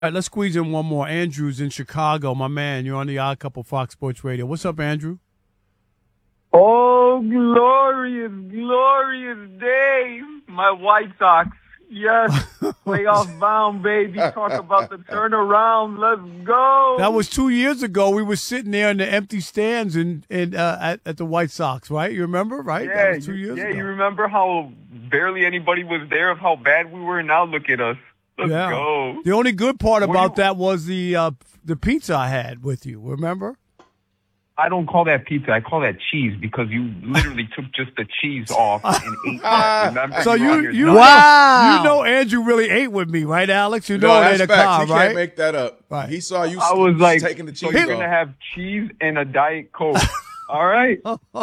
All right, let's squeeze in one more. Andrew's in Chicago. My man, you're on the Odd Couple Fox Sports Radio. What's up, Andrew? Oh, glorious, glorious day. My White Sox. Yes, playoff bound, baby. Talk about the turnaround. Let's go. That was 2 years ago. We were sitting there in the empty stands at the White Sox, right? You remember, right? Yeah, that was 2 years ago. You remember how barely anybody was there of how bad we were? Now look at us. Let's go. The only good part about that was the pizza I had with you, remember? I don't call that pizza. I call that cheese because you literally took just the cheese off and ate that. Remember? So you know Andrew really ate with me, right, Alex? You know that's it facts. car, He right? can't make that up. Right. He saw you. I was like, taking the cheese so you're off. going to have cheese and a Diet Coke. All right.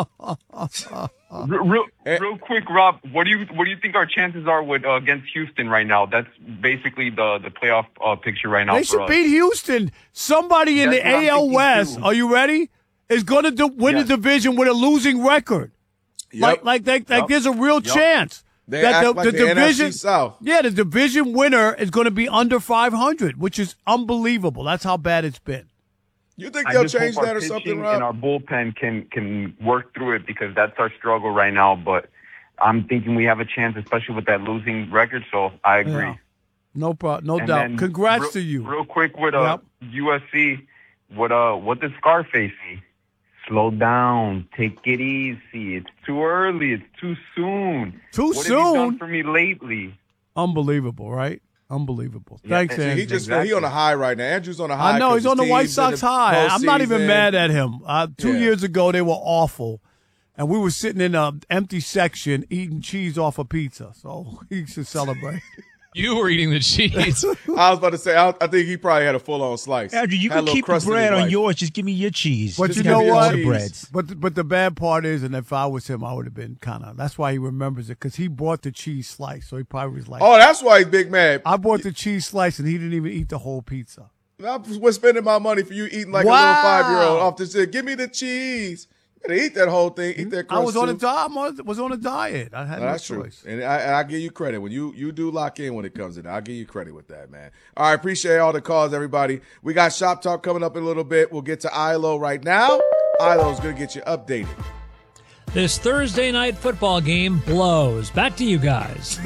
Real quick, Rob. What do you think our chances are with against Houston right now? That's basically the playoff picture right now. They should beat Houston. Somebody in the AL West. Are you ready? Is going to win the division with a losing record. Yep. Like there's a real chance They that act like the division NFC South. Yeah, the division winner is going to be under 500, which is unbelievable. That's how bad it's been. You think they'll change that or something, Rob? And our bullpen can work through it because that's our struggle right now. But I'm thinking we have a chance, especially with that losing record. So I agree. Yeah. No problem, no doubt. Congrats to you. Real quick with USC, what does Scarface say? Slow down. Take it easy. It's too early. It's too soon. What have you done for me lately? Unbelievable, right? Unbelievable. Thanks, Andrew. He on a high right now. Andrew's on a high. I know. He's on the White Sox high. I'm not even mad at him. 2 years ago, they were awful. And we were sitting in an empty section eating cheese off a pizza. So he should celebrate. You were eating the cheese. I was about to say, I think he probably had a full-on slice. Andrew, you can keep the bread on yours. Just give me your cheese. But just you know what? But the bad part is, and if I was him, I would have been kind of. That's why he remembers it, because he bought the cheese slice. So he probably was like, oh, that's why he's big mad. I bought the cheese slice, and he didn't even eat the whole pizza. I was spending my money for you eating like a little 5-year-old off the shit. Give me the cheese. You gotta eat that whole thing. Eat that crust. I was on a diet. Was on a diet. I had no choice. True. And I give you credit when you do lock in when it comes in. I'll give you credit with that, man. All right, appreciate all the calls, everybody. We got Shop Talk coming up in a little bit. We'll get to ILO right now. ILO's gonna get you updated. This Thursday night football game blows. Back to you guys.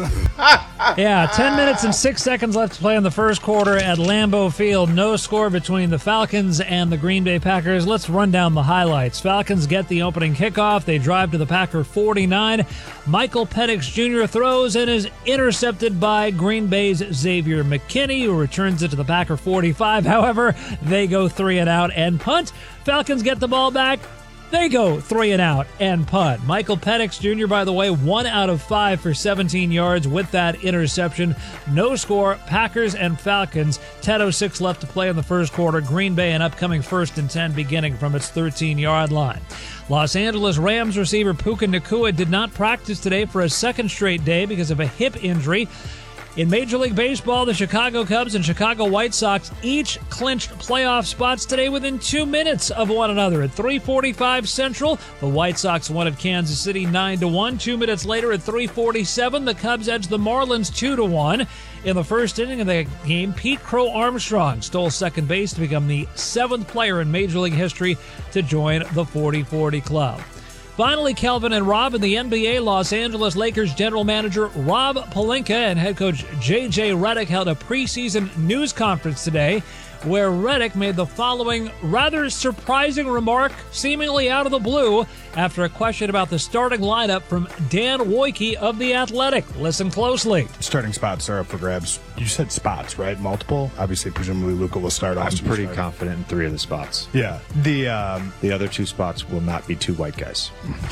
10 minutes and 6 seconds left to play in the first quarter at Lambeau Field. No score between the Falcons and the Green Bay Packers. Let's run down the highlights. Falcons get the opening kickoff. They drive to the Packer 49. Michael Penix Jr. throws and is intercepted by Green Bay's Xavier McKinney, who returns it to the Packer 45. However, they go 3 and out and punt. Falcons get the ball back. They go 3 and out and punt. Michael Penix Jr., by the way, 1 out of 5 for 17 yards with that interception. No score. Packers and Falcons. 10:06 left to play in the first quarter. Green Bay an upcoming 1st and 10 beginning from its 13-yard line. Los Angeles Rams receiver Puka Nacua did not practice today for a second straight day because of a hip injury. In Major League Baseball, the Chicago Cubs and Chicago White Sox each clinched playoff spots today within 2 minutes of one another. At 3:45 Central, the White Sox won at Kansas City 9-1. 2 minutes later at 3:47, the Cubs edged the Marlins 2-1. In the first inning of the game, Pete Crow Armstrong stole second base to become the 7th player in Major League history to join the 40-40 club. Finally, Kelvin and Rob, in the NBA, Los Angeles Lakers general manager Rob Pelinka and head coach J.J. Redick held a preseason news conference today where Redick made the following rather surprising remark, seemingly out of the blue, after a question about the starting lineup from Dan Wojcicki of The Athletic. Listen closely. Starting spots are up for grabs. You said spots, right? Multiple? Obviously, presumably Luka will start off. I'm pretty confident in 3 of the spots. Yeah. The other 2 spots will not be 2 white guys.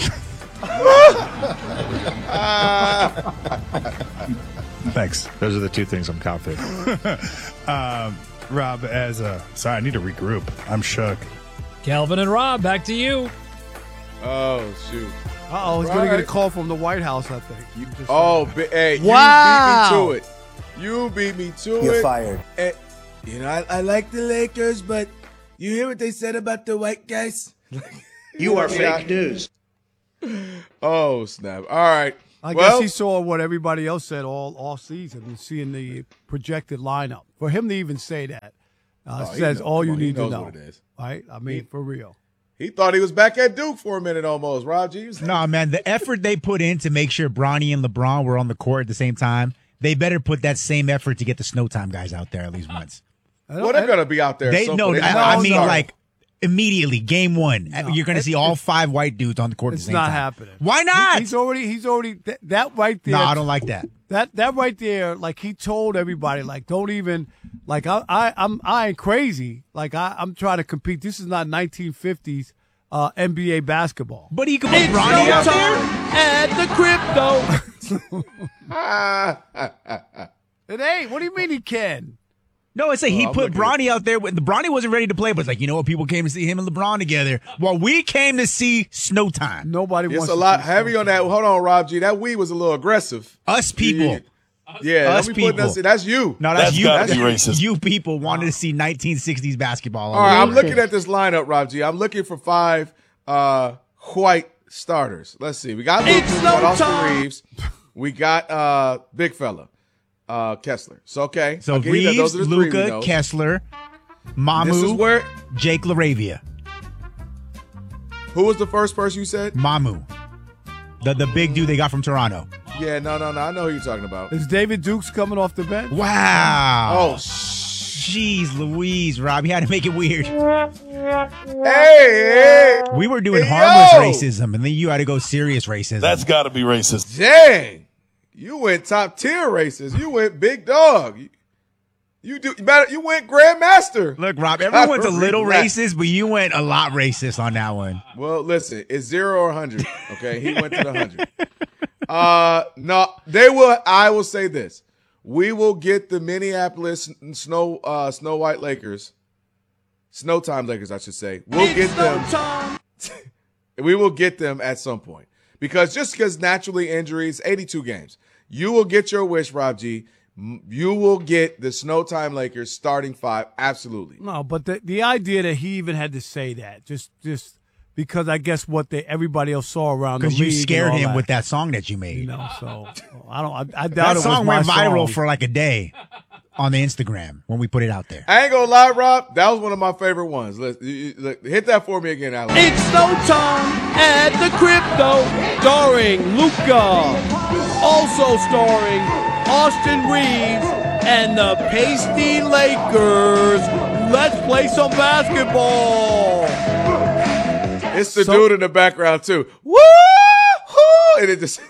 Thanks. Those are the 2 things I'm confident in. Rob, sorry, I need to regroup. I'm shook. Kelvin and Rob, back to you. Oh, shoot. He's going to get a call from the White House, I think. Hey, wow. You beat me to it. You're fired. And, I like the Lakers, but you hear what they said about the white guys? You are fake news. Oh, snap. All right. I guess he saw what everybody else said all season and seeing the projected lineup. For him to even say that says all you need to know. What it is. Right? I mean, for real. He thought he was back at Duke for a minute almost, Rob G. No, man, the effort they put in to make sure Bronny and LeBron were on the court at the same time, they better put that same effort to get the Snow Time guys out there at least once. Well, they're going to be out there. I mean, like, immediately, game one, you're going to see all 5 white dudes on the court at the same time. It's not happening. Why not? He's already that right there. No, I don't like that. That right there, like he told everybody, like don't even, like I ain't crazy. Like I'm trying to compete. This is not 1950s NBA basketball. But he could put Bronny out there at the crypto. It ain't. What do you mean he can? No, it's like he put Bronny out there. The Bronny wasn't ready to play, but it's like, you know what? People came to see him and LeBron together. Well, we came to see Snow Time. Nobody wants to. It's a lot heavy on that. Hold on, Rob G. That we was a little aggressive. Us people. Yeah, us people. That's you. No, that's you. That's racist. You people wanted to see 1960s basketball. All right, I'm looking at this lineup, Rob G. I'm looking for 5 white starters. Let's see. We got Luka, we got Austin Reeves. We got big fella. Kessler. So, okay. So, Reeves, Luka, Kessler, Mamu, this is where Jake LaRavia. Who was the first person you said? Mamu. The big dude they got from Toronto. Yeah, no. I know who you're talking about. Is David Dukes coming off the bench? Wow. Oh, jeez Louise, Rob. You had to make it weird. Hey. We were doing harmless racism, and then you had to go serious racism. That's got to be racist. Dang. You went top tier racist. You went big dog. You went grandmaster. Look, Rob, everyone's a little racist, but you went a lot racist on that one. Well, listen, it's 0 or 100. Okay, he went to the 100. No, they will. I will say this: we will get the Minneapolis Snow White Lakers, Snow Time Lakers, I should say. We'll get them. We will get them at some point because naturally injuries, 82 games. You will get your wish, Rob G. You will get the Snow Time Lakers starting 5. Absolutely. No, but the idea that he even had to say that just because I guess everybody else saw around the league. Because you scared him with that song that you made. You know, so I doubt that it song was went viral song. for like a day on the Instagram when we put it out there. I ain't gonna lie, Rob. That was one of my favorite ones. Hit that for me again, Alex. It's Snow Time at the Crypto, starring Luka. Also starring Austin Reeves and the Pasty Lakers. Let's play some basketball. It's the dude in the background too. Woo-hoo! And it just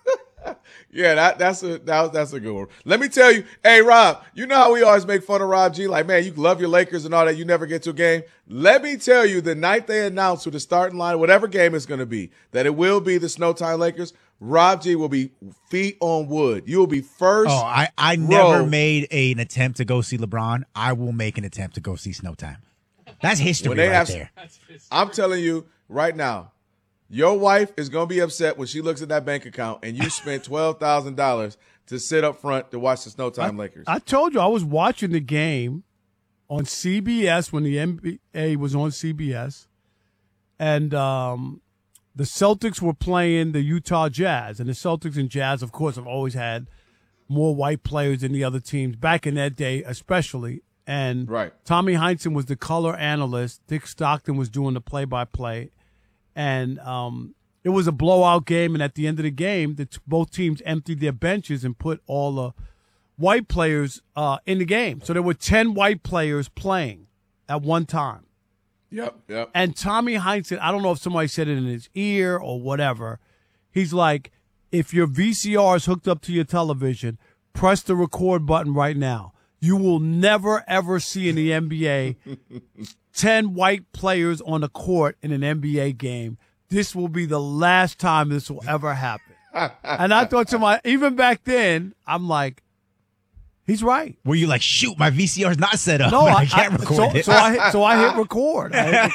yeah, that's a good one. Let me tell you, hey Rob, you know how we always make fun of Rob G? Like, man, you love your Lakers and all that, you never get to a game. Let me tell you, the night they announce who the starting line, whatever game it's gonna be, that it will be the Snow Time Lakers. Rob G will be feet on wood. You will be first. Oh, I never made an attempt to go see LeBron. I will make an attempt to go see Snow Time. That's history right there. I'm telling you right now, your wife is going to be upset when she looks at that bank account and you spent $12,000 to sit up front to watch the Snow Time Lakers. I told you I was watching the game on CBS when the NBA was on CBS, and the Celtics were playing the Utah Jazz, and the Celtics and Jazz, of course, have always had more white players than the other teams back in that day, especially. And Tommy Heinsohn was the color analyst. Dick Stockton was doing the play-by-play. And it was a blowout game, and at the end of the game, both teams emptied their benches and put all the white players in the game. So there were 10 white players playing at one time. Yep. And Tommy Heinsohn, I don't know if somebody said it in his ear or whatever. He's like, if your VCR is hooked up to your television, press the record button right now. You will never, ever see in the NBA 10 white players on the court in an NBA game. This will be the last time this will ever happen. And I thought to even back then, I'm like, he's right. Were you like, shoot, my VCR's not set up. No, I can't record it. So I hit record.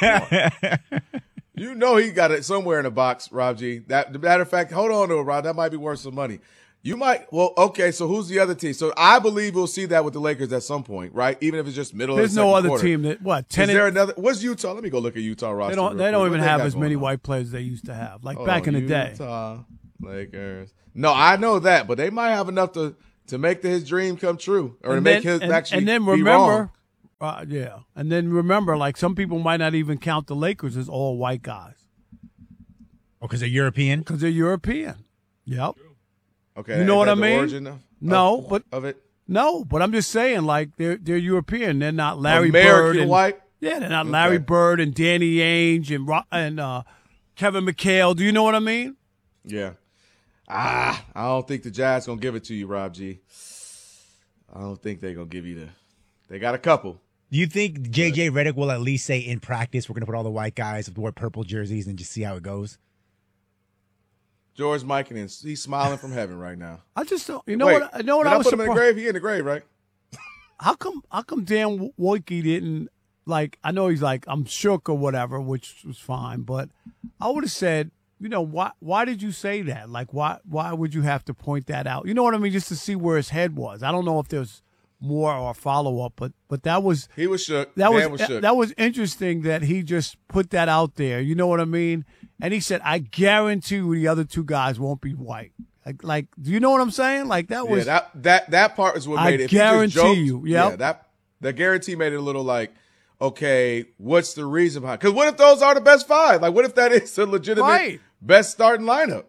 You know he got it somewhere in the box, Rob G. Matter of fact, hold on to it, Rob. That might be worth some money. You might. Well, okay. So who's the other team? So I believe we'll see that with the Lakers at some point, right? Even if it's just middle. There's of the no second other quarter. team that what? 10. Is there another? What's Utah? Let me go look at Utah roster. They don't even have as many white players as they used to have, like back in the day. Lakers. No, I know that, but they might have enough to make his dream come true, or to make his actually and then be remember, wrong. And then remember, like some people might not even count the Lakers as all white guys. Oh, because they're European? Because they're European. Yep. Okay. You know what I the mean? Origin of it? No, but I'm just saying, like they're European. They're not Larry American Bird and white. Yeah, they're not Larry Bird and Danny Ainge and Kevin McHale. Do you know what I mean? Yeah. I don't think the Jazz gonna give it to you, Rob G. I don't think they're gonna give you they got a couple. Do you think JJ Redick will at least say in practice we're gonna put all the white guys with wear purple jerseys and just see how it goes? George Mikan, he's smiling from heaven right now. I just don't. You know what? I know what I was put him in the surprised. grave. He in the grave, right? How come Dan Wojcicki didn't like? I know he's like I'm shook or whatever, which was fine, but I would have said, you know, why did you say that? Like, why would you have to point that out? You know what I mean? Just to see where his head was. I don't know if there's more or follow up, but that was he was shook. That Dan was shook. That was interesting that he just put that out there. You know what I mean? And he said, "I guarantee you the other two guys won't be white." Like, do you know what I'm saying? Like that was that part is what made it. I guarantee you. Yep. Yeah, that guarantee made it a little like, okay, what's the reason behind? Because what if those are the best five? Like, what if that is a legitimate best starting lineup?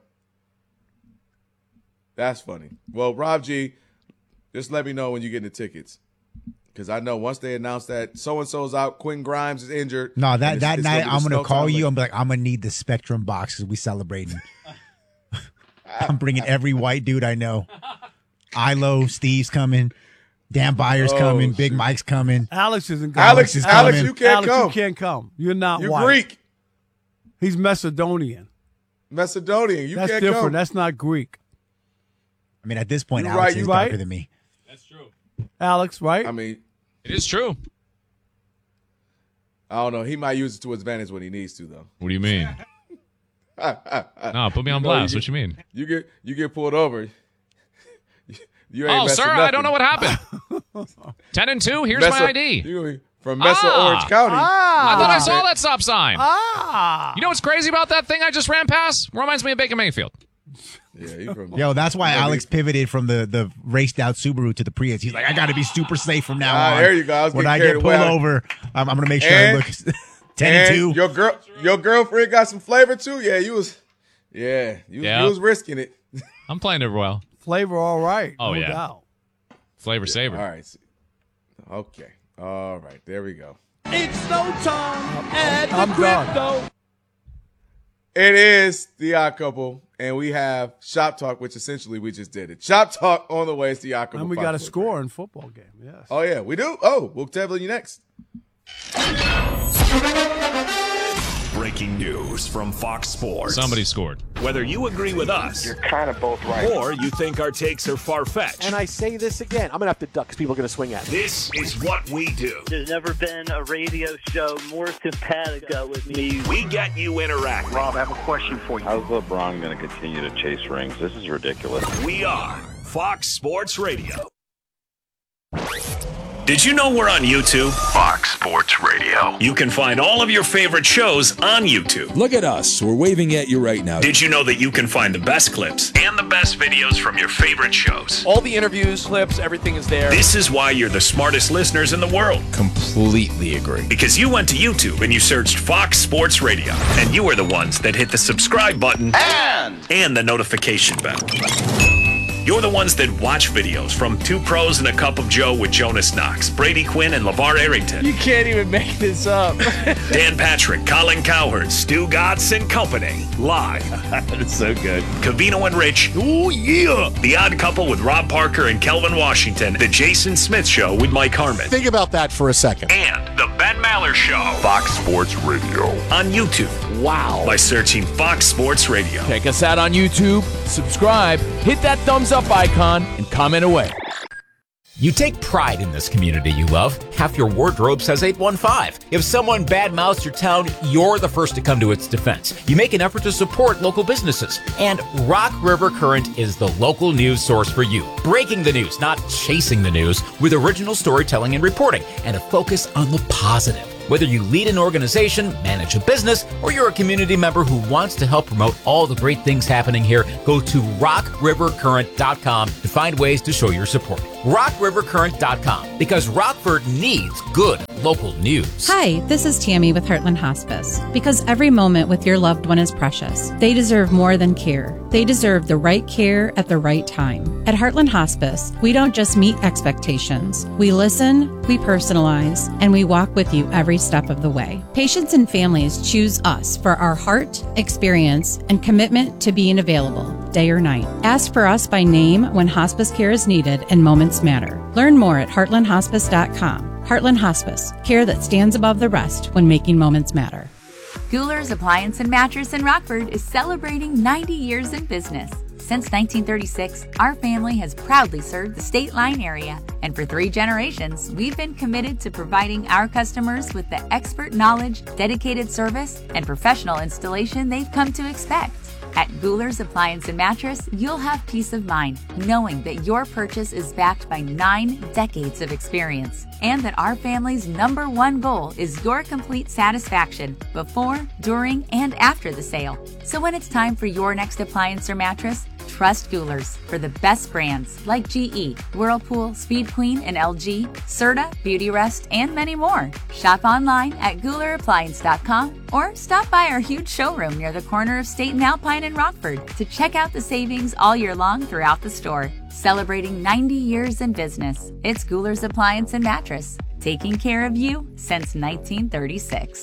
That's funny. Well, Rob G, just let me know when you get the tickets. Because I know once they announce that so-and-so's out, Quentin Grimes is injured. No, that night I'm going to call you. I'm like, I'm going to need the Spectrum box because we celebrating. I'm bringing every white dude I know. Ilo, Steve's coming. Dan Byers coming. Big Mike's coming. Alex isn't coming. Alex, you can't come. You can't come. You're not You're white. Greek. He's Macedonian. You can't That's different. come. That's not Greek. I mean, at this point, You're Alex right, is you're darker right. than me. That's true. Alex, right? I mean, It is true. I don't know. He might use it to his advantage when he needs to, though. What do you mean? No, put me on blast. What you mean? You get pulled over. You ain't Sir, nothing. I don't know what happened. 10-2. Here's my ID. You from Mesa, Orange County. I thought I saw that stop sign. Ah. You know what's crazy about that thing I just ran past? Reminds me of Baker Mayfield. Yeah, Yo, that's why Alex pivoted from the raced out Subaru to the Prius. He's like, I got to be super safe from now on. There you go. I was when I getting get pulled carried away. over, I'm going to make sure I look 10-2. Your girlfriend got some flavor too. Yeah, you was risking it. I'm playing it well. Flavor, all right. Oh, no yeah. doubt. Flavor saver. All right. Okay. All right. There we go. It's no time at the I'm done. crypto. It is the Odd Couple, and we have Shop Talk, which essentially we just did it. Shop Talk on the way. It's the Odd Couple. And we got a score in football game. Yes. Oh, yeah, we do? Oh, we'll tell you next. Breaking news from Fox Sports. Somebody scored. Whether you agree with us, you're kind of both right, or you think our takes are far-fetched. And I say this again, I'm going to have to duck because people are going to swing at me. This is what we do. There's never been a radio show more simpatico with me. We get you interacting. Rob, I have a question for you. How's LeBron going to continue to chase rings? This is ridiculous. We are Fox Sports Radio. Did you know we're on YouTube? Fox Sports Radio. You can find all of your favorite shows on YouTube. Look at us. We're waving at you right now. Did you know that you can find the best clips and the best videos from your favorite shows? All the interviews, clips, everything is there. This is why you're the smartest listeners in the world. Completely agree. Because you went to YouTube and you searched Fox Sports Radio. And you were the ones that hit the subscribe button and the notification bell. You're the ones that watch videos from Two Pros and a Cup of Joe with Jonas Knox, Brady Quinn, and LeVar Arrington. You can't even make this up. Dan Patrick, Colin Cowherd, Stu Godson and Company. Live. That's so good. Cavino and Rich. Oh, yeah. The Odd Couple with Rob Parker and Kelvin Washington. The Jason Smith Show with Mike Harmon. Think about that for a second. And the Ben Maller Show. Fox Sports Radio. On YouTube. Wow. By searching Fox Sports Radio. Check us out on YouTube, subscribe, hit that thumbs up icon, and comment away. You take pride in this community you love. Half your wardrobe says 815. If someone badmouths your town, you're the first to come to its defense. You make an effort to support local businesses. And Rock River Current is the local news source for you. Breaking the news, not chasing the news, with original storytelling and reporting, and a focus on the positive. Whether you lead an organization, manage a business, or you're a community member who wants to help promote all the great things happening here, go to rockrivercurrent.com to find ways to show your support. rockrivercurrent.com, because Rockford needs good local news. Hi, this is Tammy with Heartland Hospice. Because every moment with your loved one is precious. They deserve more than care. They deserve the right care at the right time. At Heartland Hospice, we don't just meet expectations. We listen, we personalize, and we walk with you every step of the way. Patients and families choose us for our heart, experience, and commitment to being available, day or night. Ask for us by name when hospice care is needed and moments matter. Learn more at heartlandhospice.com. Heartland Hospice, care that stands above the rest when making moments matter. Goular's Appliance and Mattress in Rockford is celebrating 90 years in business. Since 1936, our family has proudly served the State Line area, and for 3 generations, we've been committed to providing our customers with the expert knowledge, dedicated service, and professional installation they've come to expect. At Goular's Appliance and Mattress, you'll have peace of mind knowing that your purchase is backed by 9 decades of experience, and that our family's #1 goal is your complete satisfaction before, during, and after the sale. So when it's time for your next appliance or mattress, trust Goular's for the best brands like GE, Whirlpool, Speed Queen, and LG, Serta, Beautyrest, and many more. Shop online at GoularAppliance.com or stop by our huge showroom near the corner of State and Alpine in Rockford to check out the savings all year long throughout the store. Celebrating 90 years in business, it's Goular's Appliance and Mattress. Taking care of you since 1936.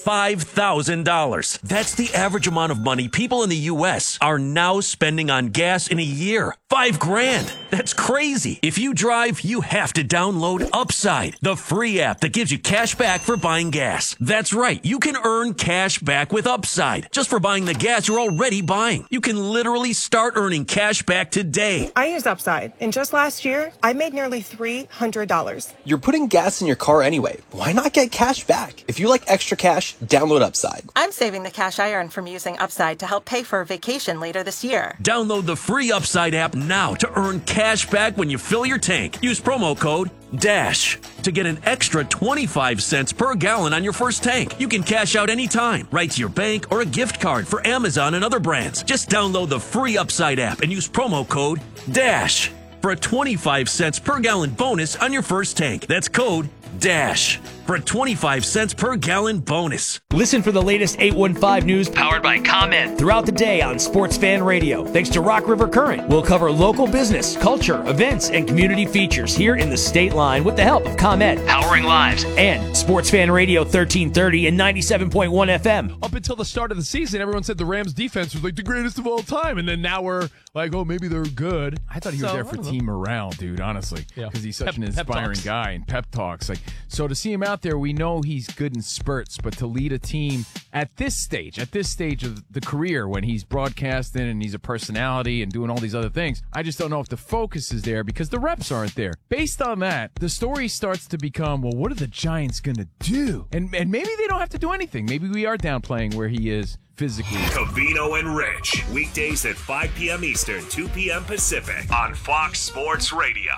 $5,000. That's the average amount of money people in the U.S. are now spending on gas in a year. $5,000. That's crazy. If you drive, you have to download Upside, the free app that gives you cash back for buying gas. That's right. You can earn cash back with Upside just for buying the gas you're already buying. You can literally start earning cash back today. I use Upside, and just last year, I made nearly $300. You're putting gas in your car anyway. Why not get cash back? If you like extra cash, download Upside. I'm saving the cash I earn from using Upside to help pay for a vacation later this year. Download the free Upside app now to earn cash back when you fill your tank. Use promo code DASH to get an extra 25 cents per gallon on your first tank. You can cash out anytime, right to your bank or a gift card for Amazon and other brands. Just download the free Upside app and use promo code DASH for a 25 cents per gallon bonus on your first tank. That's code DASH for a 25 cents per gallon bonus. Listen for the latest 815 news powered by ComEd throughout the day on Sports Fan Radio. Thanks to Rock River Current, we'll cover local business, culture, events, and community features here in the State Line with the help of ComEd, powering lives, and Sports Fan Radio 1330 and 97.1 FM. Up until the start of the season, everyone said the Rams defense was like the greatest of all time, and then now we're like, oh, maybe they're good. I thought he was there for team morale, dude, honestly, because he's such an inspiring guy and pep talks. Like, so to see him out there, we know he's good in spurts, but to lead a team at this stage of the career when he's broadcasting and he's a personality and doing all these other things, I just don't know if the focus is there because the reps aren't there. Based on that, the story starts to become, well, what are the Giants going to do? And maybe they don't have to do anything. Maybe we are downplaying where he is physically. Covino and Rich, weekdays at 5 p.m. Eastern, 2 p.m. Pacific on Fox Sports Radio.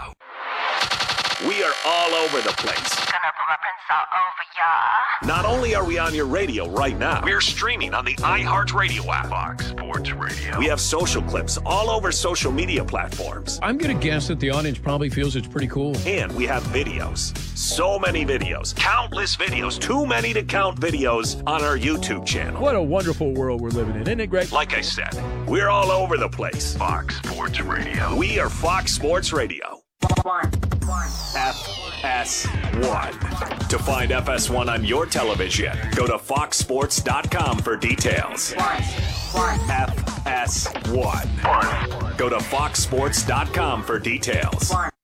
We are all over the place. Gonna put my prints all over ya. Not only are we on your radio right now, we're streaming on the iHeartRadio app. Fox Sports Radio. We have social clips all over social media platforms. I'm gonna guess that the audience probably feels it's pretty cool. And we have videos. So many videos. Countless videos. Too many to count videos on our YouTube channel. What a wonderful world we're living in, isn't it, Greg? Like I said, we're all over the place. Fox Sports Radio. We are Fox Sports Radio. FS1. To find FS1 on your television, go to foxsports.com for details. FS1. Go to foxsports.com for details.